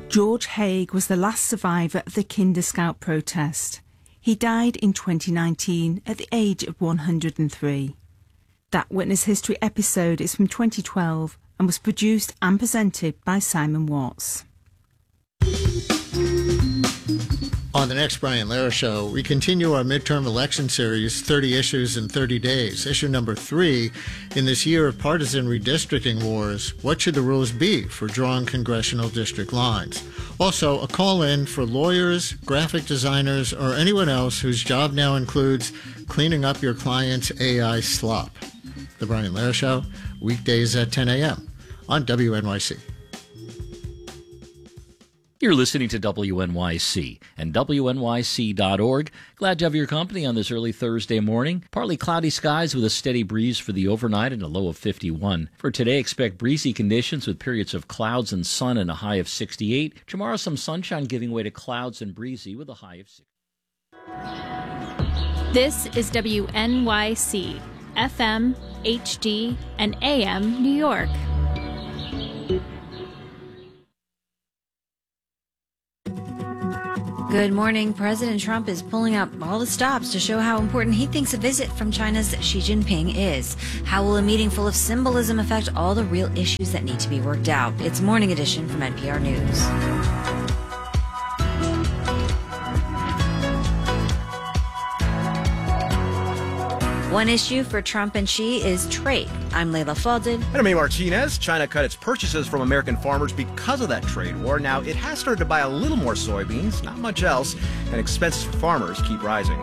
George Haig was the last survivor of the Kinder Scout protest. He died in 2019 at the age of 103. That Witness History episode is from 2012 and was produced and presented by Simon Watts. On the next Brian Lara Show, we continue our midterm election series, 30 Issues in 30 Days. Issue number 3, in this year of partisan redistricting wars, what should the rules be for drawing congressional district lines? Also, a call-in for lawyers, graphic designers, or anyone else whose job now includes cleaning up your client's AI slop. The Brian Lara Show, weekdays at 10 a.m. on WNYC. You're listening to WNYC and WNYC.org. Glad to have your company on this early Thursday morning. Partly cloudy skies with a steady breeze for the overnight and a low of 51. For today, expect breezy conditions with periods of clouds and sun and a high of 68. Tomorrow, some sunshine giving way to clouds and breezy with a high of 60. This is WNYC, FM, HD, and AM New York. Good morning. President Trump is pulling out all the stops to show how important he thinks a visit from China's Xi Jinping is. How will a meeting full of symbolism affect all the real issues that need to be worked out? It's Morning Edition from NPR News. One issue for Trump and Xi is trade. I'm Leila Fadel. And I'm A. Martinez. China cut its purchases from American farmers because of that trade war. Now, it has started to buy a little more soybeans, not much else, and expenses for farmers keep rising.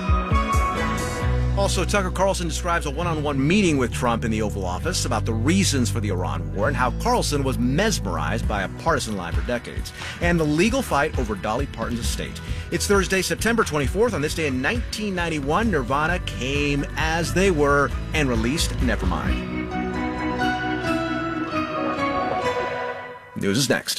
Also, Tucker Carlson describes a one-on-one meeting with Trump in the Oval Office about the reasons for the Iran war and how Carlson was mesmerized by a partisan line for decades, and the legal fight over Dolly Parton's estate. It's Thursday, September 24th. On this day in 1991, Nirvana came as they were and released Nevermind. News is next.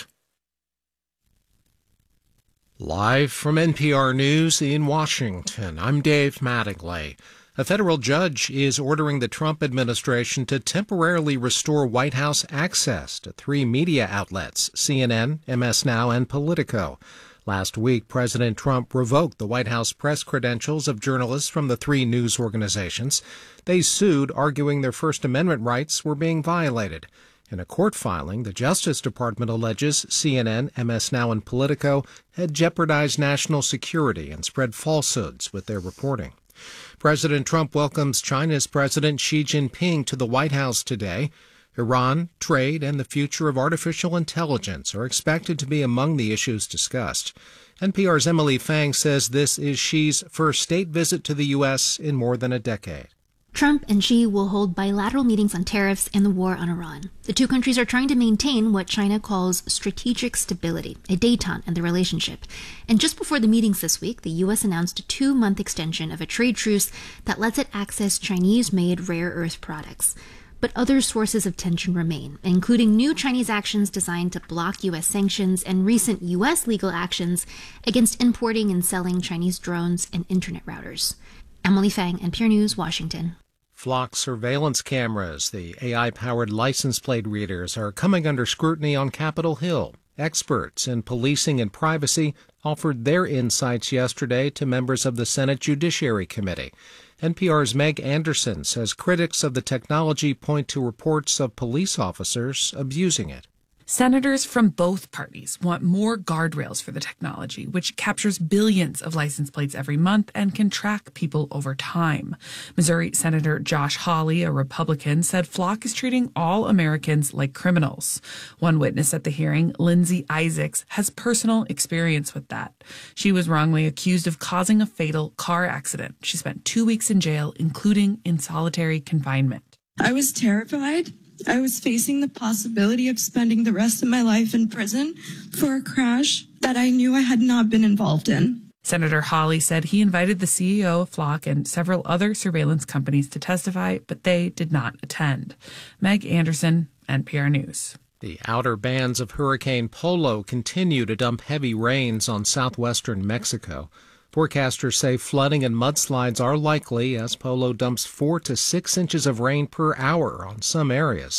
Live from NPR News in Washington, I'm Dave Mattingly. A federal judge is ordering the Trump administration to temporarily restore White House access to 3 media outlets, CNN, MS Now, and Politico. Last week, President Trump revoked the White House press credentials of journalists from the 3 news organizations. They sued, arguing their First Amendment rights were being violated. In a court filing, the Justice Department alleges CNN, MS Now, and Politico had jeopardized national security and spread falsehoods with their reporting. President Trump welcomes China's President Xi Jinping to the White House today. Iran, trade, and the future of artificial intelligence are expected to be among the issues discussed. NPR's Emily Fang says this is Xi's first state visit to the U.S. in more than a decade. Trump and Xi will hold bilateral meetings on tariffs and the war on Iran. The two countries are trying to maintain what China calls strategic stability, a détente in the relationship. And just before the meetings this week, the U.S. announced a 2-month extension of a trade truce that lets it access Chinese-made rare earth products. But other sources of tension remain, including new Chinese actions designed to block U.S. sanctions and recent U.S. legal actions against importing and selling Chinese drones and internet routers. Emily Fang, NPR News, Washington. Flock surveillance cameras, the AI-powered license plate readers, are coming under scrutiny on Capitol Hill. Experts in policing and privacy offered their insights yesterday to members of the Senate Judiciary Committee. NPR's Meg Anderson says critics of the technology point to reports of police officers abusing it. Senators from both parties want more guardrails for the technology, which captures billions of license plates every month and can track people over time. Missouri Senator Josh Hawley, a Republican, said Flock is treating all Americans like criminals. One witness at the hearing, Lindsay Isaacs, has personal experience with that. She was wrongly accused of causing a fatal car accident. She spent 2 weeks in jail, including in solitary confinement. I was terrified. I was facing the possibility of spending the rest of my life in prison for a crash that I knew I had not been involved in. Senator Hawley said he invited the CEO of Flock and several other surveillance companies to testify, but they did not attend. Meg Anderson, NPR News. The outer bands of Hurricane Polo continue to dump heavy rains on southwestern Mexico. Forecasters say flooding and mudslides are likely as Polo dumps 4 to 6 inches of rain per hour on some areas.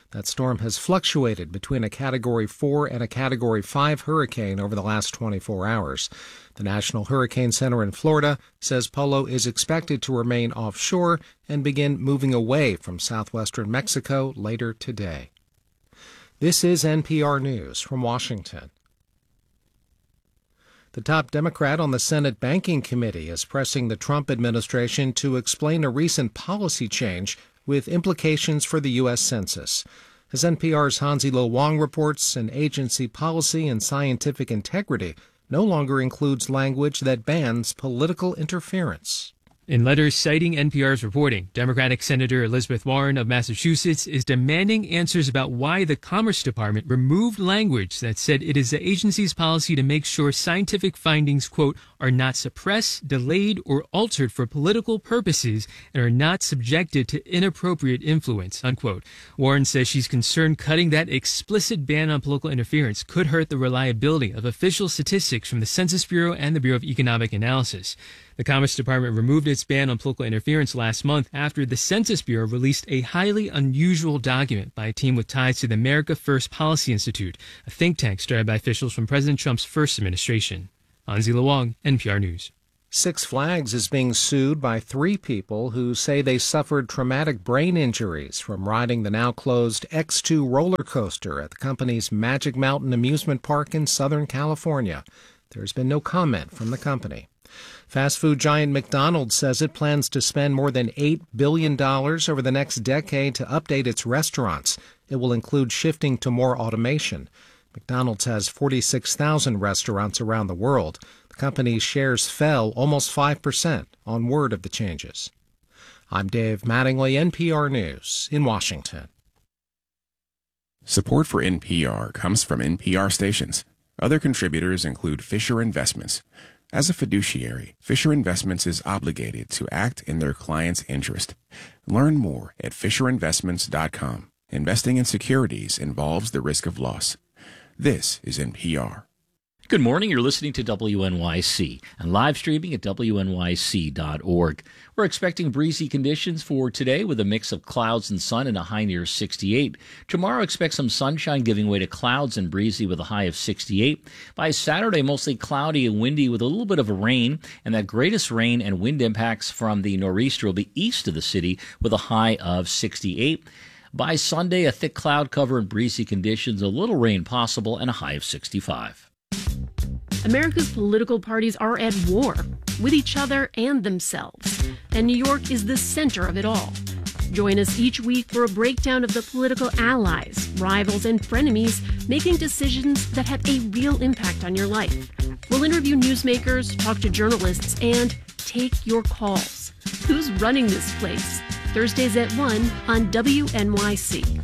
That storm has fluctuated between a Category 4 and a Category 5 hurricane over the last 24 hours. The National Hurricane Center in Florida says Polo is expected to remain offshore and begin moving away from southwestern Mexico later today. This is NPR News from Washington. The top Democrat on the Senate Banking Committee is pressing the Trump administration to explain a recent policy change with implications for the U.S. Census. As NPR's Hansi Lo Wang reports, an agency policy and scientific integrity no longer includes language that bans political interference. In letters citing NPR's reporting, Democratic Senator Elizabeth Warren of Massachusetts is demanding answers about why the Commerce Department removed language that said it is the agency's policy to make sure scientific findings, quote, are not suppressed, delayed, or altered for political purposes and are not subjected to inappropriate influence, unquote. Warren says she's concerned cutting that explicit ban on political interference could hurt the reliability of official statistics from the Census Bureau and the Bureau of Economic Analysis. The Commerce Department removed its ban on political interference last month after the Census Bureau released a highly unusual document by a team with ties to the America First Policy Institute, a think tank started by officials from President Trump's first administration. Hansi Lo Wang, NPR News. Six Flags is being sued by three people who say they suffered traumatic brain injuries from riding the now-closed X2 roller coaster at the company's Magic Mountain amusement park in Southern California. There's been no comment from the company. Fast food giant McDonald's says it plans to spend more than $8 billion over the next decade to update its restaurants. It will include shifting to more automation. McDonald's has 46,000 restaurants around the world. The company's shares fell almost 5% on word of the changes. I'm Dave Mattingly, NPR News in Washington. Support for NPR comes from NPR stations. Other contributors include Fisher Investments. As a fiduciary, Fisher Investments is obligated to act in their client's interest. Learn more at FisherInvestments.com. Investing in securities involves the risk of loss. This is NPR. Good morning. You're listening to WNYC and live streaming at WNYC.org. We're expecting breezy conditions for today with a mix of clouds and sun and a high near 68. Tomorrow, expect some sunshine giving way to clouds and breezy with a high of 68. By Saturday, mostly cloudy and windy with a little bit of a rain, and that greatest rain and wind impacts from the nor'easter will be east of the city with a high of 68. By Sunday, a thick cloud cover and breezy conditions, a little rain possible, and a high of 65. America's political parties are at war with each other and themselves, and New York is the center of it all. Join us each week for a breakdown of the political allies, rivals, and frenemies making decisions that have a real impact on your life. We'll interview newsmakers, talk to journalists, and take your calls. Who's running this place? Thursdays at 1 on WNYC.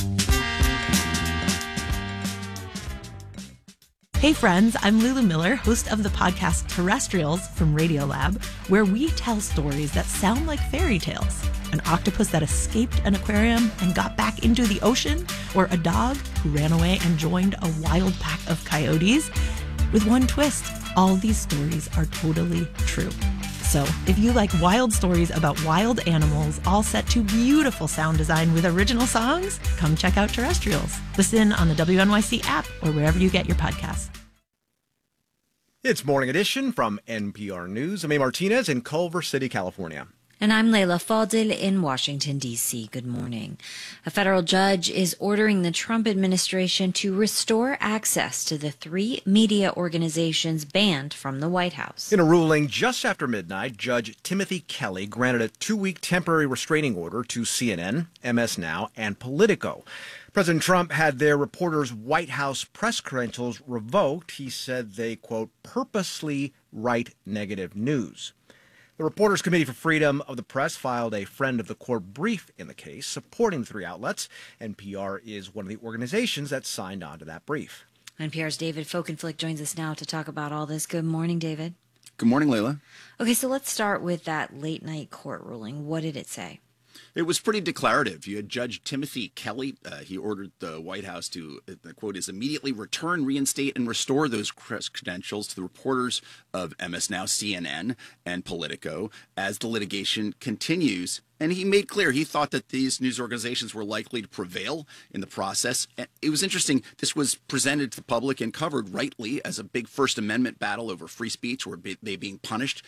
Hey friends, I'm Lulu Miller, host of the podcast Terrestrials from Radiolab, where we tell stories that sound like fairy tales. An octopus that escaped an aquarium and got back into the ocean, or a dog who ran away and joined a wild pack of coyotes. With one twist, all these stories are totally true. So, if you like wild stories about wild animals, all set to beautiful sound design with original songs, come check out Terrestrials. Listen on the WNYC app or wherever you get your podcasts. It's Morning Edition from NPR News. I'm A. Martinez in Culver City, California. And I'm Layla Fadil in Washington, D.C. Good morning. A federal judge is ordering the Trump administration to restore access to the three media organizations banned from the White House. In a ruling just after midnight, Judge Timothy Kelly granted a 2-week temporary restraining order to CNN, MS Now, and Politico. President Trump had their reporters' White House press credentials revoked. He said they, quote, purposely write negative news. The Reporters Committee for Freedom of the Press filed a friend of the court brief in the case supporting the three outlets. NPR is one of the organizations that signed on to that brief. NPR's David Folkenflik joins us now to talk about all this. Good morning, David. Good morning, Layla. Okay, so let's start with that late-night court ruling. What did it say? It was pretty declarative. You had Judge Timothy Kelly. He ordered the White House to, the quote is, immediately return, reinstate, and restore those credentials to the reporters of MS Now, CNN, and Politico as the litigation continues And he made clear he thought that these news organizations were likely to prevail in the process. And it was interesting. This was presented to the public and covered rightly as a big First Amendment battle over free speech, or they being punished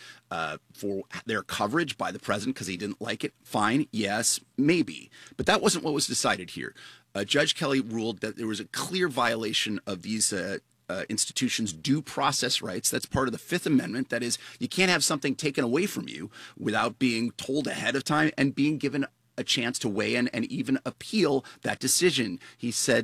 for their coverage by the president because he didn't like it. Fine. Yes, maybe. But that wasn't what was decided here. Judge Kelly ruled that there was a clear violation of these institutions' due process rights. That's part of the Fifth Amendment. That is, you can't have something taken away from you without being told ahead of time and being given a chance to weigh in and even appeal that decision. He said,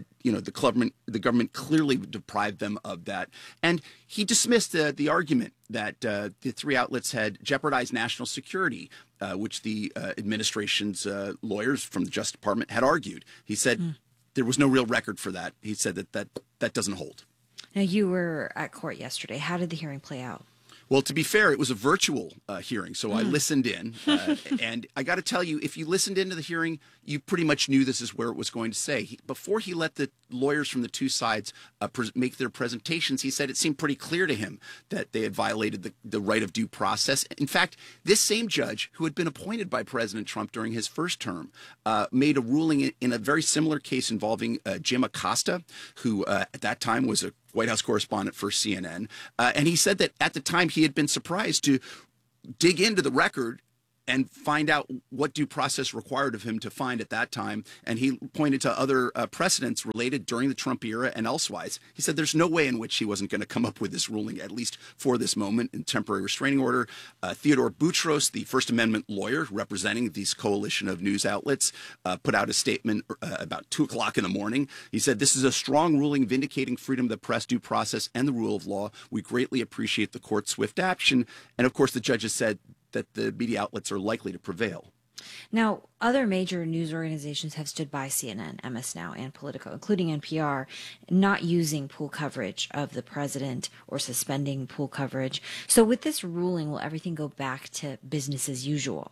the government clearly deprived them of that. And he dismissed the argument that the three outlets had jeopardized national security, which the administration's lawyers from the Justice Department had argued. He said there was no real record for that. He said that doesn't hold. Now, you were at court yesterday. How did the hearing play out? Well, to be fair, it was a virtual hearing, so I listened in. And I got to tell you, if you listened into the hearing, you pretty much knew this is where it was going to say. Before he let the lawyers from the two sides make their presentations, he said it seemed pretty clear to him that they had violated the right of due process. In fact, this same judge, who had been appointed by President Trump during his first term, made a ruling in a very similar case involving Jim Acosta, who at that time was a White House correspondent for CNN. And he said that at the time he had been surprised to dig into the record and find out what due process required of him to find at that time. And he pointed to other precedents related during the Trump era and elsewise. He said there's no way in which he wasn't going to come up with this ruling, at least for this moment, in temporary restraining order. Theodore Boutros, the First Amendment lawyer representing this coalition of news outlets, put out a statement about 2 o'clock in the morning. He said, "This is a strong ruling vindicating freedom of the press, due process, and the rule of law. We greatly appreciate the court's swift action." And of course, the judges said that the media outlets are likely to prevail. Now, other major news organizations have stood by CNN, MS Now, and Politico, including NPR, not using pool coverage of the president or suspending pool coverage. So with this ruling, will everything go back to business as usual?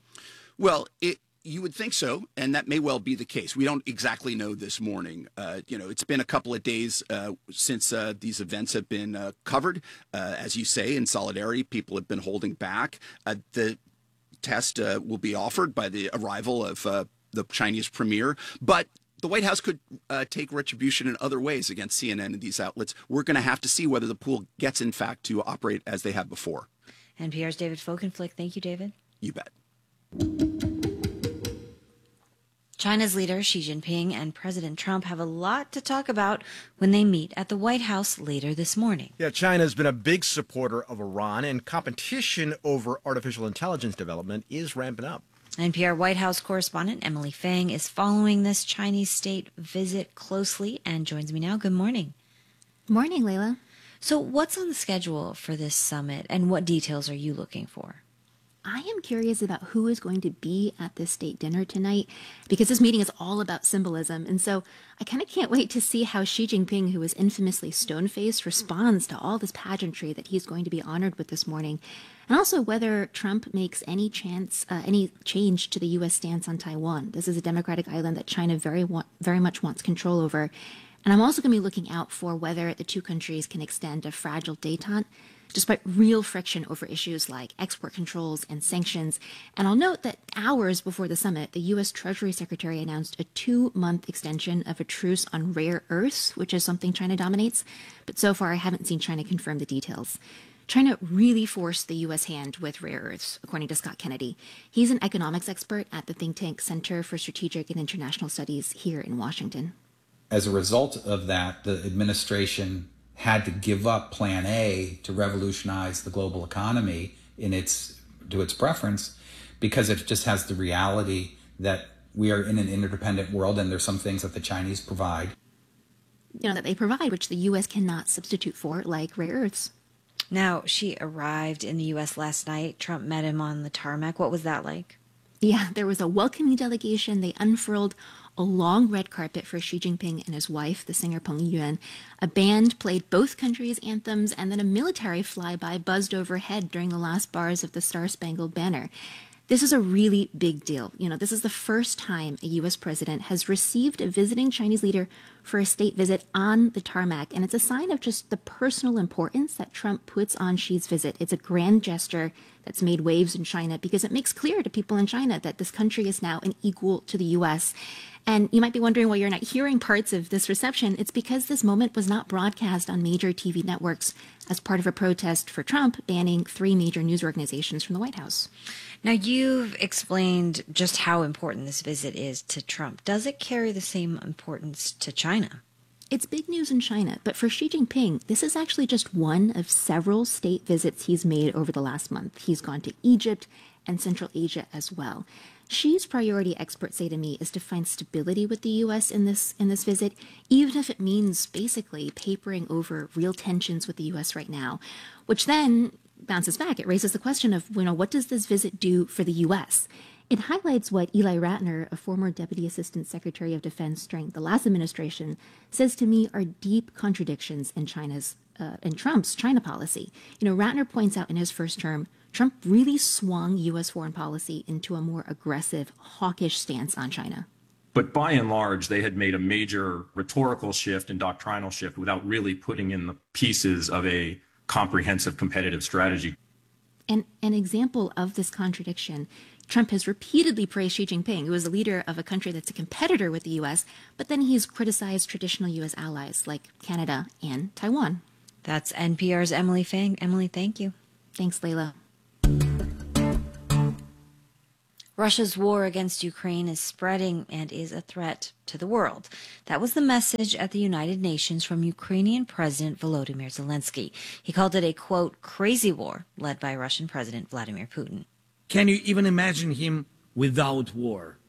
Well, you would think so, and that may well be the case. We don't exactly know this morning. It's been a couple of days since these events have been covered. As you say, in solidarity, people have been holding back. The test will be offered by the arrival of the Chinese premier, but the White House could take retribution in other ways against CNN and these outlets. We're going to have to see whether the pool gets, in fact, to operate as they have before. NPR's David Folkenflik. Thank you, David. You bet. China's leader Xi Jinping and President Trump have a lot to talk about when they meet at the White House later this morning. Yeah, China's been a big supporter of Iran, and competition over artificial intelligence development is ramping up. NPR White House correspondent Emily Fang is following this Chinese state visit closely and joins me now. Good morning. Morning, Layla. So what's on the schedule for this summit, and what details are you looking for? I am curious about who is going to be at this state dinner tonight, because this meeting is all about symbolism. And so I kind of can't wait to see how Xi Jinping, who is infamously stone-faced, responds to all this pageantry that he's going to be honored with this morning. And also whether Trump makes any change to the U.S. stance on Taiwan. This is a democratic island that China very much wants control over. And I'm also going to be looking out for whether the two countries can extend a fragile détente, despite real friction over issues like export controls and sanctions. And I'll note that hours before the summit, the U.S. Treasury Secretary announced a 2-month extension of a truce on rare earths, which is something China dominates. But so far, I haven't seen China confirm the details. China really forced the U.S. hand with rare earths, according to Scott Kennedy. He's an economics expert at the think tank Center for Strategic and International Studies here in Washington. As a result of that, the administration had to give up Plan A to revolutionize the global economy to its preference, because it just has the reality that we are in an interdependent world, and there's some things that the Chinese provide. That they provide, which the U.S. cannot substitute for, like rare earths. Now, Xi arrived in the U.S. last night. Trump met him on the tarmac. What was that like? Yeah, there was a welcoming delegation. They unfurled a long red carpet for Xi Jinping and his wife, the singer Peng Yuan. A band played both countries' anthems, and then a military flyby buzzed overhead during the last bars of the Star-Spangled Banner. This is a really big deal. This is the first time a U.S. president has received a visiting Chinese leader for a state visit on the tarmac. And it's a sign of just the personal importance that Trump puts on Xi's visit. It's a grand gesture that's made waves in China because it makes clear to people in China that this country is now an equal to the U.S. And you might be wondering why you're not hearing parts of this reception. It's because this moment was not broadcast on major TV networks as part of a protest for Trump banning 3 major news organizations from the White House. Now, you've explained just how important this visit is to Trump. Does it carry the same importance to China? It's big news in China, but for Xi Jinping, this is actually just one of several state visits he's made over the last month. He's gone to Egypt and Central Asia as well. Xi's priority, experts say to me, is to find stability with the U.S. in this visit, even if it means basically papering over real tensions with the U.S. right now, which then bounces back. It raises the question of, what does this visit do for the U.S.? It highlights what Eli Ratner, a former Deputy Assistant Secretary of Defense during the last administration, says to me are deep contradictions in Trump's China policy. Ratner points out in his first term, Trump really swung U.S. foreign policy into a more aggressive, hawkish stance on China. But by and large, they had made a major rhetorical shift and doctrinal shift without really putting in the pieces of a comprehensive competitive strategy. And an example of this contradiction, Trump has repeatedly praised Xi Jinping, who is a leader of a country that's a competitor with the U.S., but then he's criticized traditional U.S. allies like Canada and Taiwan. That's NPR's Emily Fang. Emily, thank you. Thanks, Layla. Russia's war against Ukraine is spreading and is a threat to the world. That was the message at the United Nations from Ukrainian President Volodymyr Zelensky. He called it a, quote, crazy war led by Russian President Vladimir Putin. Can you even imagine him without war?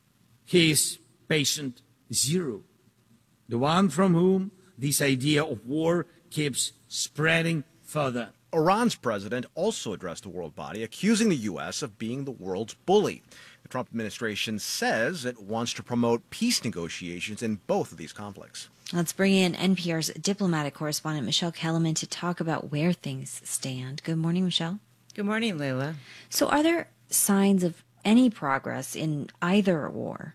He is patient zero, the one from whom this idea of war keeps spreading further. Iran's president also addressed the world body, accusing the U.S. of being the world's bully. The Trump administration says it wants to promote peace negotiations in both of these conflicts. Let's bring in NPR's diplomatic correspondent, Michelle Kellerman, to talk about where things stand. Good morning, Michelle. Good morning, Layla. So are there signs of any progress in either war?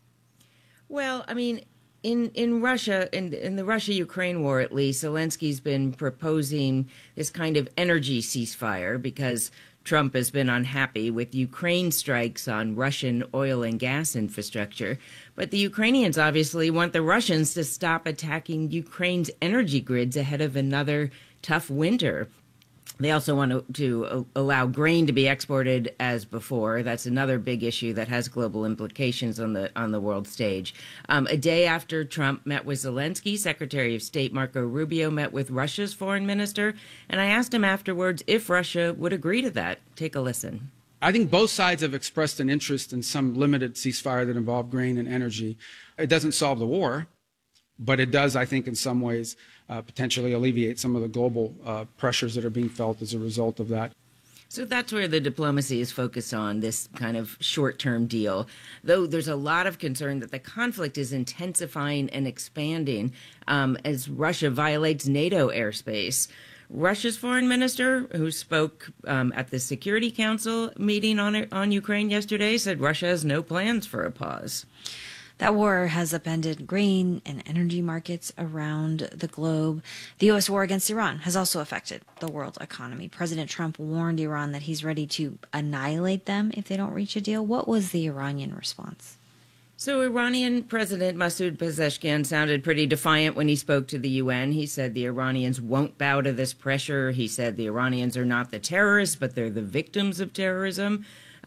Well, I mean, in Russia, in the Russia-Ukraine war, at least, Zelensky's been proposing this kind of energy ceasefire because Trump has been unhappy with Ukraine strikes on Russian oil and gas infrastructo. But the Ukrainians obviously want the Russians to stop attacking Ukraine's energy grids ahead of another tough winter. They also want to allow grain to be exported as before. That's another big issue that has global implications on the world stage. A day after Trump met with Zelensky, Secretary of State Marco Rubio met with Russia's foreign minister, and I asked him afterwards if Russia would agree to that. Take a listen. I think both sides have expressed an interest in some limited ceasefire that involve grain and energy. It doesn't solve the war, but it does, I think, in some ways, potentially alleviate some of the global pressures that are being felt as a result of that. So that's where the diplomacy is focused on, this kind of short-term deal. Though there's a lot of concern that the conflict is intensifying and expanding as Russia violates NATO airspace. Russia's foreign minister, who spoke at the Security Council meeting on Ukraine yesterday, said Russia has no plans for a pause. That war has upended grain and energy markets around the globe. The U.S. war against Iran has also affected the world economy. President Trump warned Iran that he's ready to annihilate them if they don't reach a deal. What was the Iranian response? So Iranian President Masoud Pezeshkian sounded pretty defiant when he spoke to the UN. He said the Iranians won't bow to this pressure. He said the Iranians are not the terrorists, but they're the victims of terrorism.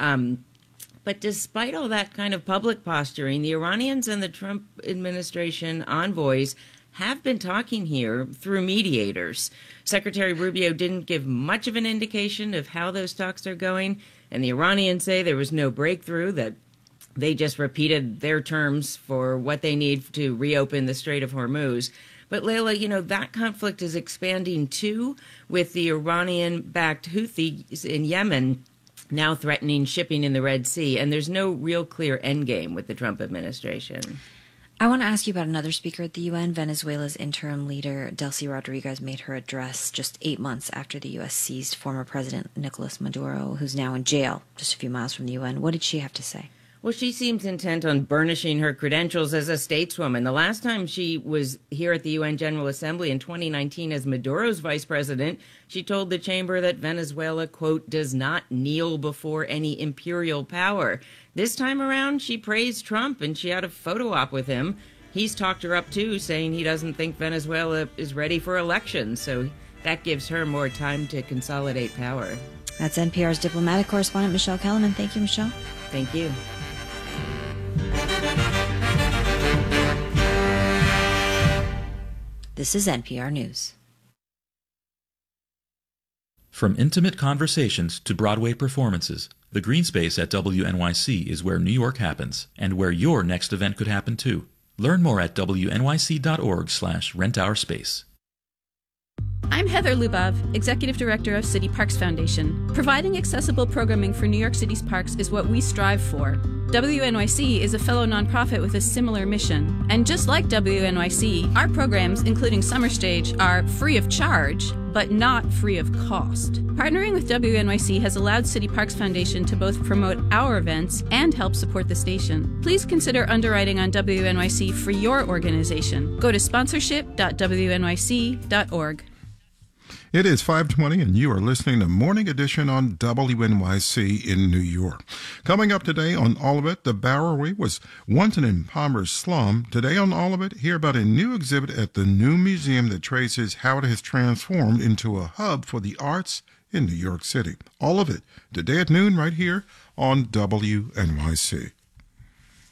But despite all that kind of public posturing, the Iranians and the Trump administration envoys have been talking here through mediators. Secretary Rubio didn't give much of an indication of how those talks are going, and the Iranians say there was no breakthrough, that they just repeated their terms for what they need to reopen the Strait of Hormuz. But Layla, that conflict is expanding too, with the Iranian-backed Houthis in Yemen now threatening shipping in the Red Sea, and there's no real clear endgame with the Trump administration. I want to ask you about another speaker at the UN. Venezuela's interim leader, Delcy Rodriguez, made her address just 8 months after the U.S. seized former President Nicolas Maduro, who's now in jail just a few miles from the UN. What did she have to say? Well, she seems intent on burnishing her credentials as a stateswoman. The last time she was here at the UN General Assembly in 2019 as Maduro's vice president, she told the chamber that Venezuela, quote, does not kneel before any imperial power. This time around, she praised Trump and she had a photo op with him. He's talked her up, too, saying he doesn't think Venezuela is ready for elections. So that gives her more time to consolidate power. That's NPR's diplomatic correspondent, Michelle Kellerman. Thank you, Michelle. Thank you. This is NPR News. From intimate conversations to Broadway performances, the green space at WNYC is where New York happens, and where your next event could happen too. Learn more at wnyc.org/rentourspace. I'm Heather Lubov, Executive Director of City Parks Foundation. Providing accessible programming for New York City's parks is what we strive for. WNYC is a fellow nonprofit with a similar mission. And just like WNYC, our programs, including Summer Stage, are free of charge, but not free of cost. Partnering with WNYC has allowed City Parks Foundation to both promote our events and help support the station. Please consider underwriting on WNYC for your organization. Go to sponsorship.wnyc.org. It is 5:20, and you are listening to Morning Edition on WNYC in New York. Coming up today on All of It, the Bowery was once an impoverished slum. Today on All of It, hear about a new exhibit at the new museum that traces how it has transformed into a hub for the arts in New York City. All of it today at noon right here on WNYC.